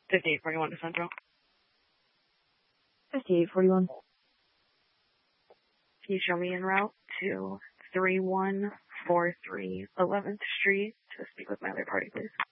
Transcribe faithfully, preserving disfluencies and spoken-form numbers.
fifty-eight forty-one to Central. fifty-eight forty-one. Can you show me en route to three one four three eleventh Street to speak with my other party, please?